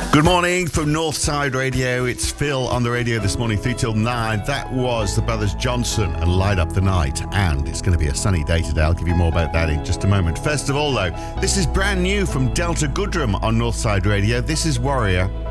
Good morning from Northside Radio. It's Phil on the radio this morning, 3 till 9. That was the Brothers Johnson and Light Up the Night. And it's going to be a sunny day today. I'll give you more about that in just a moment. First of all, though, this is brand new from Delta Goodrem on Northside Radio. This is Warrior.